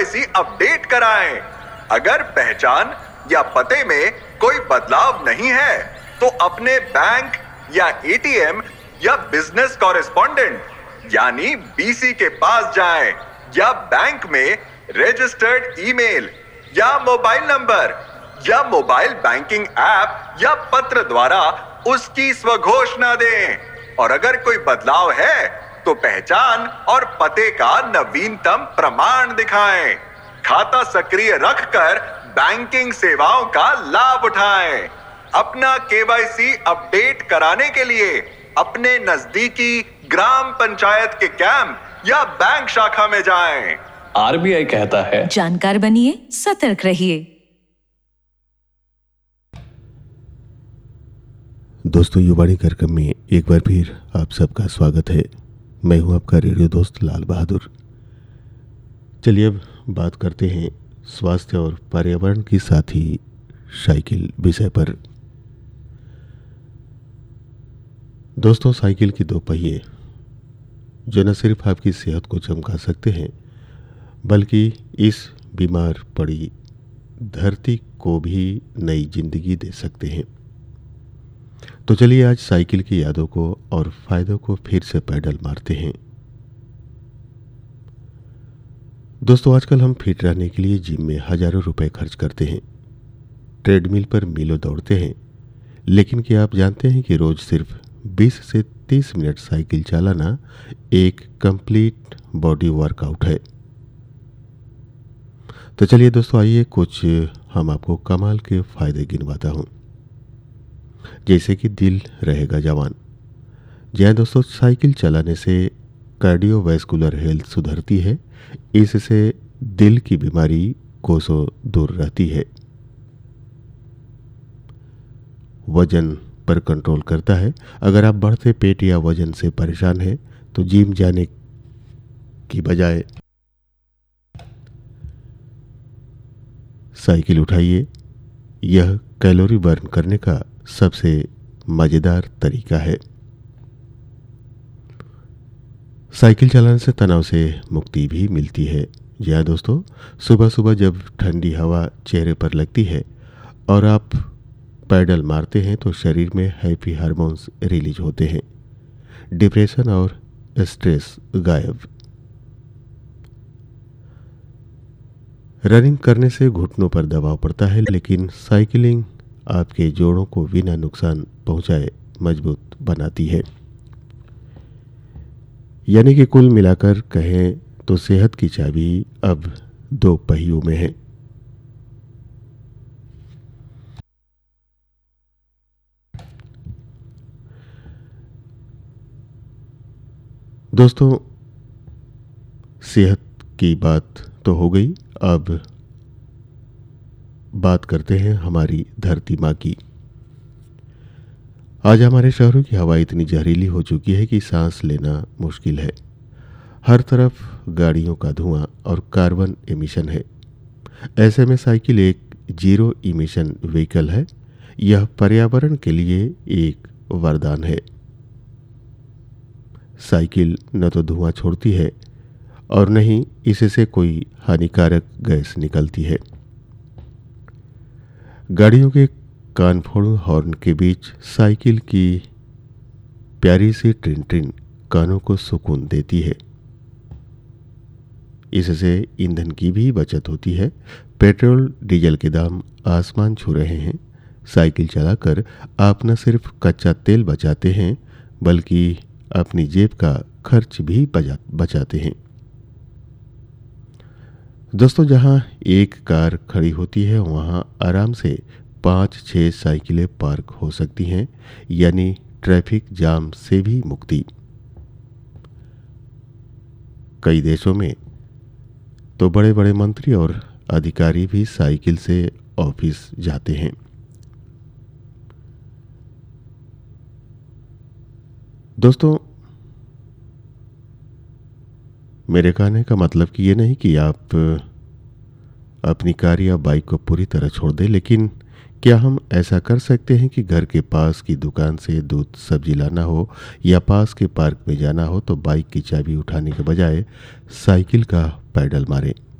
KYC update कराएं। अगर पहचान या पते में कोई बदलाव नहीं है तो अपने बैंक या एटीएम या बिजनेस कॉरेस्पॉन्डेंट यानी बीसी के पास जाएं या बैंक में रजिस्टर्ड ईमेल या मोबाइल नंबर या मोबाइल बैंकिंग ऐप या पत्र द्वारा उसकी स्वघोषणा दें। और अगर कोई बदलाव है तो पहचान और पते का नवीनतम प्रमाण दिखाएं। खाता सक्रिय रखकर बैंकिंग सेवाओं का लाभ उठाएं। अपना केवाईसी अपडेट कराने के लिए अपने नजदीकी ग्राम पंचायत के कैंप या बैंक शाखा में जाएं। आरबीआई कहता है, जानकार बनिए, सतर्क रहिए। दोस्तों, युवाणी कार्यक्रम में एक बार फिर आप सबका स्वागत है। मैं हूं आपका रेडियो दोस्त लाल बहादुर। चलिए अब बात करते हैं स्वास्थ्य और पर्यावरण के साथ ही साइकिल विषय पर। दोस्तों, साइकिल के दो पहिए जो न सिर्फ आपकी सेहत को चमका सकते हैं बल्कि इस बीमार पड़ी धरती को भी नई जिंदगी दे सकते हैं। तो चलिए आज साइकिल की यादों को और फायदों को फिर से पैडल मारते हैं। दोस्तों, आजकल हम फिट रहने के लिए जिम में हजारों रुपए खर्च करते हैं, ट्रेडमिल पर मीलों दौड़ते हैं, लेकिन क्या आप जानते हैं कि रोज सिर्फ 20 से 30 मिनट साइकिल चलाना एक कंप्लीट बॉडी वर्कआउट है। तो चलिए दोस्तों, आइए कुछ हम आपको कमाल के फायदे गिनवाता हूं। जैसे कि दिल रहेगा जवान। जी हाँ दोस्तों, साइकिल चलाने से कार्डियोवैस्कुलर हेल्थ सुधरती है। इससे दिल की बीमारी कोसों दूर रहती है। वजन पर कंट्रोल करता है। अगर आप बढ़ते पेट या वजन से परेशान हैं तो जिम जाने की बजाय साइकिल उठाइए। यह कैलोरी बर्न करने का सबसे मजेदार तरीका है। साइकिल चलाने से तनाव से मुक्ति भी मिलती है। जी हाँ दोस्तों, सुबह सुबह जब ठंडी हवा चेहरे पर लगती है और आप पैडल मारते हैं तो शरीर में हैप्पी हार्मोन्स रिलीज होते हैं। डिप्रेशन और स्ट्रेस गायब। रनिंग करने से घुटनों पर दबाव पड़ता है, लेकिन साइकिलिंग आपके जोड़ों को बिना नुकसान पहुंचाए मजबूत बनाती है। यानी कि कुल मिलाकर कहें तो सेहत की चाबी अब दो पहियों में है। दोस्तों, सेहत की बात तो हो गई, अब बात करते हैं हमारी धरती माँ की। आज हमारे शहरों की हवा इतनी जहरीली हो चुकी है कि सांस लेना मुश्किल है। हर तरफ गाड़ियों का धुआं और कार्बन एमिशन है। ऐसे में साइकिल एक जीरो इमिशन व्हीकल है। यह पर्यावरण के लिए एक वरदान है। साइकिल न तो धुआं छोड़ती है और न ही इससे कोई हानिकारक गैस निकलती है। गाड़ियों के कानफोड़ हॉर्न के बीच साइकिल की प्यारी सी ट्रिन ट्रिन कानों को सुकून देती है। इससे ईंधन की भी बचत होती है। पेट्रोल डीजल के दाम आसमान छू रहे हैं। साइकिल चलाकर आप न सिर्फ कच्चा तेल बचाते हैं बल्कि अपनी जेब का खर्च भी बचाते हैं। दोस्तों, जहां एक कार खड़ी होती है वहां आराम से 5-6 साइकिलें पार्क हो सकती हैं, यानी ट्रैफिक जाम से भी मुक्ति। कई देशों में तो बड़े बड़े मंत्री और अधिकारी भी साइकिल से ऑफिस जाते हैं। दोस्तों, मेरे कहने का मतलब कि ये नहीं कि आप अपनी कार या बाइक को पूरी तरह छोड़ दें, लेकिन क्या हम ऐसा कर सकते हैं कि घर के पास की दुकान से दूध सब्जी लाना हो या पास के पार्क में जाना हो तो बाइक की चाबी उठाने के बजाय साइकिल का पैडल मारें।